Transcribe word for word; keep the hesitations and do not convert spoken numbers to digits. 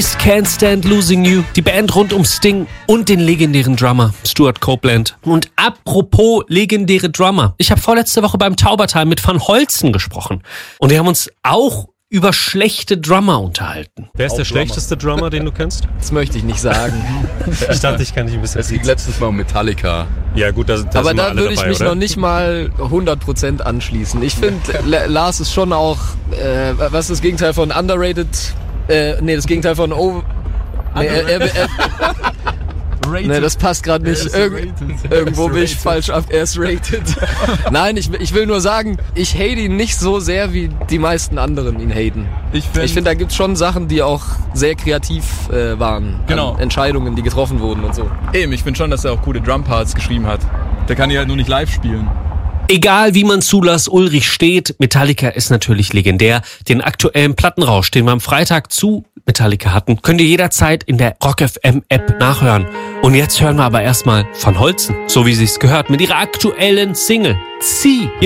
Can't Stand Losing You, die Band rund um Sting und den legendären Drummer Stuart Copeland. Und apropos legendäre Drummer, ich habe vorletzte Woche beim Taubertal mit Van Holzen gesprochen und wir haben uns auch über schlechte Drummer unterhalten. Wer ist der schlechteste Drummer, den du kennst? Das möchte ich nicht sagen. Ich dachte, ich kann dich ein bisschen... Es ging letztens mal um Metallica. Ja gut, da, da aber sind wir da alle würde ich dabei, mich oder? noch nicht mal hundert Prozent anschließen. Ich finde, Lars ist schon auch, äh, was ist das Gegenteil von underrated? Äh, nee, das Gegenteil von over... Nee, er, er, er, nee, das passt gerade nicht. Irg- irgendwo bin ich falsch ab. Er ist rated. Nein, ich, ich will nur sagen, ich hate ihn nicht so sehr, wie die meisten anderen ihn haten. Ich finde, Ich find, da gibt's schon Sachen, die auch sehr kreativ äh, waren. Genau. An Entscheidungen, die getroffen wurden und so. eben, ich finde schon, dass er auch coole Drumparts geschrieben hat. Der kann die halt nur nicht live spielen. Egal wie man zu Lars Ulrich steht, Metallica ist natürlich legendär. Den aktuellen Plattenrausch, den wir am Freitag zu Metallica hatten, könnt ihr jederzeit in der Rock F M App nachhören. Und jetzt hören wir aber erstmal Van Holzen, so wie sich's gehört, mit ihrer aktuellen Single Zieh.